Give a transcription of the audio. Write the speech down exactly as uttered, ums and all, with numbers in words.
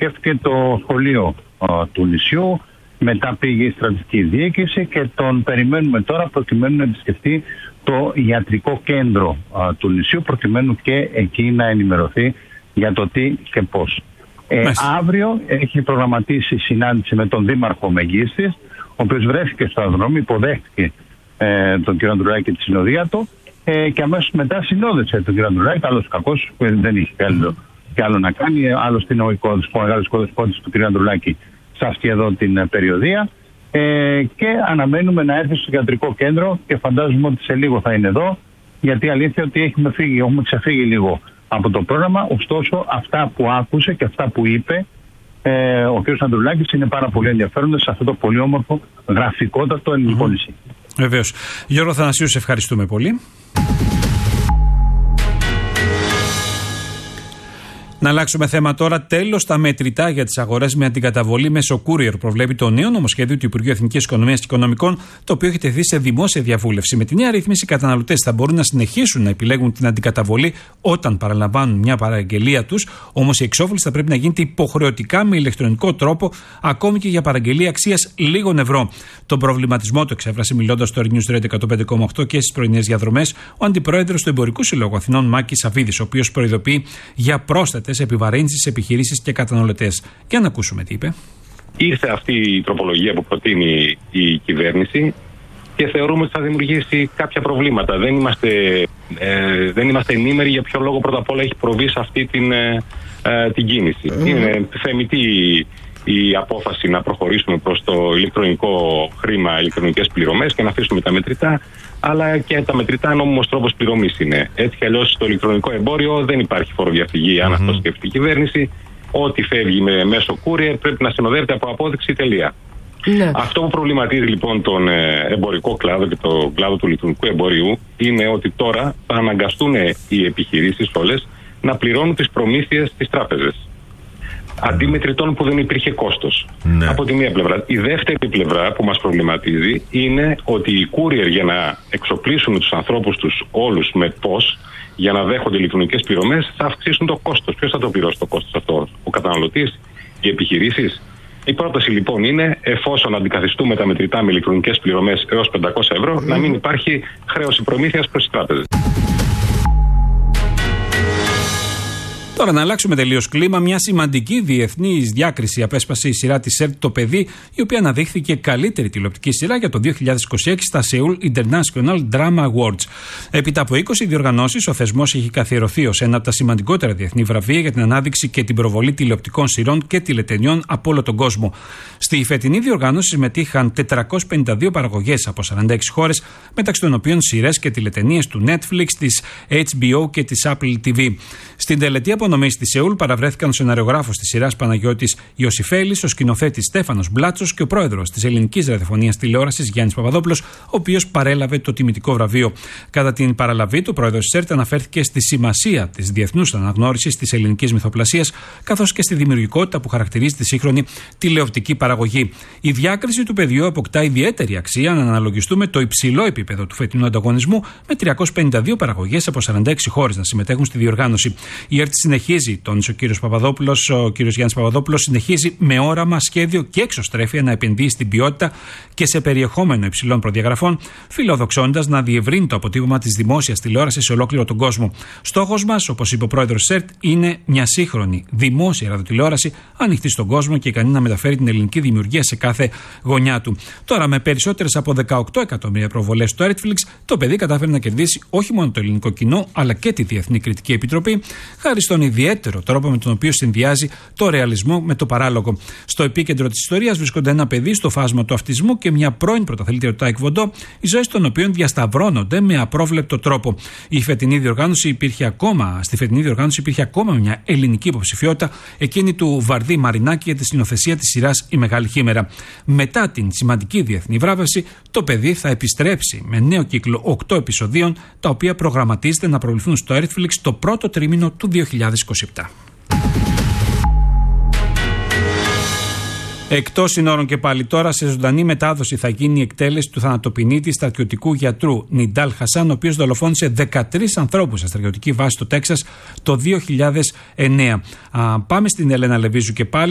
επισκέφθηκε το σχολείο α, του νησιού, μετά πήγε η στρατιωτική διοίκηση και τον περιμένουμε τώρα προκειμένου να επισκεφτεί το ιατρικό κέντρο α, του νησιού, προκειμένου και εκεί να ενημερωθεί για το τι και πώς. Ε, αύριο έχει προγραμματίσει συνάντηση με τον Δήμαρχο Μεγίστης, ο οποίος βρέθηκε στο αεροδρόμιο, υποδέχτηκε ε, τον κ. Ανδρουλάκη και τη συνοδεία του ε, και αμέσως μετά συνόδεσε τον κ. Ανδρουλάκη, καλός κακός, που δεν είχε άλλο, και άλλο να κάνει. Άλλωστε είναι ο μεγάλος οικοδεσπότης του κ. Ανδρουλάκη σε αυτή εδώ την περιοδία. Ε, και αναμένουμε να έρθει στο ιατρικό κέντρο και φαντάζομαι ότι σε λίγο θα είναι εδώ, γιατί αλήθεια ότι έχουμε, φύγει, έχουμε ξεφύγει λίγο από το πρόγραμμα. Ωστόσο αυτά που άκουσε και αυτά που είπε ε, ο κ. Ανδρουλάκης είναι πάρα πολύ ενδιαφέροντα σε αυτό το πολύ όμορφο γραφικότατο ελληνικό νησί. Mm-hmm. Βεβαίως. Γιώργο Θανασίου, σε ευχαριστούμε πολύ. Να αλλάξουμε θέμα τώρα. Τέλος στα μετρητά για τις αγορές με αντικαταβολή μέσω courier, προβλέπει το νέο νομοσχέδιο του Υπουργείου Εθνικής Οικονομίας και Οικονομικών, το οποίο έχει τεθεί σε δημόσια διαβούλευση. Με τη νέα ρύθμιση, οι καταναλωτές θα μπορούν να συνεχίσουν να επιλέγουν την αντικαταβολή όταν παραλαμβάνουν μια παραγγελία τους, όμως η εξόφληση θα πρέπει να γίνεται υποχρεωτικά με ηλεκτρονικό τρόπο, ακόμη και για παραγγελία αξίας λίγων ευρώ. Τον προβληματισμό του εξέφρασε μιλώντας στο News Radio εκατόν πέντε κόμμα οκτώ και στις πρωινές διαδρομές ο αντιπρόεδρος του Εμπορικού Συλλόγου Αθηνών, Μάκης Σαββίδης, ο οποίος προειδοποιεί για πρόσθετες επιβαρύνσεις, επιχειρήσεις και καταναλωτές. Για να ακούσουμε τι είπε. Ήρθε αυτή η τροπολογία που προτείνει η κυβέρνηση και θεωρούμε ότι θα δημιουργήσει κάποια προβλήματα. Δεν είμαστε, ε, δεν είμαστε ενήμεροι για ποιο λόγο πρώτα απ' όλα έχει προβεί σε αυτή την, ε, την κίνηση. Mm. Είναι θεμιτή η απόφαση να προχωρήσουμε προς το ηλεκτρονικό χρήμα, ηλεκτρονικές πληρωμές και να αφήσουμε τα μετρητά, αλλά και τα μετρητά νόμιμος τρόπος πληρωμής είναι. Έτσι κι αλλιώς στο ηλεκτρονικό εμπόριο δεν υπάρχει φοροδιαφυγή, αν mm-hmm. αυτό σκεφτεί η κυβέρνηση. Ό,τι φεύγει με μέσο courier πρέπει να συνοδεύεται από απόδειξη, τελεία. Ναι. Αυτό που προβληματίζει λοιπόν τον εμπορικό κλάδο και τον κλάδο του ηλεκτρονικού εμπορίου είναι ότι τώρα θα αναγκαστούν οι επιχειρήσεις όλες να πληρώνουν τις προμήθειες στις τράπεζες. Αντί μετρητών που δεν υπήρχε κόστος. Ναι. Από τη μία πλευρά. Η δεύτερη πλευρά που μας προβληματίζει είναι ότι οι courier για να εξοπλίσουν τους ανθρώπους τους όλους με πώς, για να δέχονται ηλεκτρονικές πληρωμές, θα αυξήσουν το κόστος. Ποιος θα το πληρώσει το κόστος αυτό, ο καταναλωτής, οι επιχειρήσεις? Η πρόταση λοιπόν είναι, εφόσον αντικαθιστούμε τα μετρητά με ηλεκτρονικές πληρωμές έως πεντακόσια ευρώ, mm. να μην υπάρχει χρέωση προμήθειας προς τις τράπεζες. Τώρα να αλλάξουμε τελείως κλίμα. Μια σημαντική διεθνής διάκριση απέσπασε η σειρά της ΕΡΤ Το Παιδί, η οποία αναδείχθηκε καλύτερη τηλεοπτική σειρά για το δύο χιλιάδες είκοσι έξι στα Seoul International Drama Awards. Έπειτα από είκοσι διοργανώσεις, ο θεσμός έχει καθιερωθεί ως ένα από τα σημαντικότερα διεθνή βραβεία για την ανάδειξη και την προβολή τηλεοπτικών σειρών και τηλετενιών από όλο τον κόσμο. Στη φετινή διοργάνωση συμμετείχαν τετρακόσιες πενήντα δύο παραγωγές από σαράντα έξι χώρες, μεταξύ των οποίων σειρές και τηλετενίες του Netflix, της έιτς μπι ο και της Apple τι βι. Στην τελετή απονομή στη Σεούλ παραβρέθηκαν ο σεναριογράφος της σειράς Παναγιώτης Ιωσιφέλης, ο σκηνοθέτης Στέφανος Μπλάτσος και ο πρόεδρος της ελληνικής ραδιοφωνίας τηλεόρασης Γιάννης Παπαδόπουλος, ο οποίος παρέλαβε το τιμητικό βραβείο. Κατά την παραλαβή του, ο πρόεδρος της ΕΡΤ αναφέρθηκε στη σημασία της διεθνούς αναγνώρισης της ελληνικής μυθοπλασίας, καθώς και στη δημιουργικότητα που χαρακτηρίζει τη σύγχρονη τηλεοπτική παραγωγή. Η διάκριση του παιδιού αποκτά ιδιαίτερη αξία αν αναλογιστούμε το υψηλό επίπεδο του φετινού ανταγωνισμού, με τριακόσιες πενήντα δύο παραγωγές από σαράντα έξι χώρες να συμμετέχουν στη διοργάνωση. Η ΕΡΤ συνεχίζει, τόνισε ο κύριος Παπαδόπουλος, ο κύριος Γιάννης Παπαδόπουλος, συνεχίζει με όραμα, σχέδιο και εξωστρέφεια να επενδύει στην ποιότητα και σε περιεχόμενο υψηλών προδιαγραφών, φιλοδοξώντας να διευρύνει το αποτύπωμα της δημόσιας τηλεόρασης σε ολόκληρο τον κόσμο. Στόχος μας, όπως είπε ο πρόεδρος της ΕΡΤ, είναι μια σύγχρονη δημόσια ραδιοτηλεόραση ανοιχτή στον κόσμο και ικανή να μεταφέρει την ελληνική δημιουργία σε κάθε γωνιά του. Τώρα, με περισσότερες από δεκαοκτώ εκατομμύρια προβολές στο Netflix, το παιδί κατάφερε να κερδίσει όχι μόνο το ελληνικό κοινό, αλλά και τη Διεθνή Κριτική Επιτροπή, χάρη στον ιδιαίτερο τρόπο με τον οποίο συνδυάζει το ρεαλισμό με το παράλογο. Στο επίκεντρο της ιστορίας βρίσκονται ένα παιδί στο φάσμα του αυτισμού και μια πρώην πρωταθλήτρια του Τάικβοντό, οι ζωές των οποίων διασταυρώνονται με απρόβλεπτο τρόπο. Η φετινή διοργάνωση υπήρχε ακόμα, στη φετινή διοργάνωση υπήρχε ακόμα μια ελληνική υποψηφιότητα, εκείνη του Βαρδί Μαρινάκη για τη σκηνοθεσία της σειράς Η Μεγάλη Χήμερα. Μετά την σημαντική διεθνή βράβευση, το παιδί θα επιστρέψει με νέο κύκλο οκτώ επεισοδίων, τα οποία προγραμματίζεται να προβληθούν στο Netflix το πρώτο τρίμηνο του δύο χιλιάδες είκοσι επτά. Εκτός συνόρων και πάλι τώρα, σε ζωντανή μετάδοση θα γίνει η εκτέλεση του θανατοποινήτη στρατιωτικού γιατρού Νιντάλ Χασάν, ο οποίος δολοφόνησε δεκατρείς ανθρώπους σε στρατιωτική βάση στο Τέξας το δύο χιλιάδες εννέα. Α, πάμε στην Ελένα Λεβίζου και πάλι.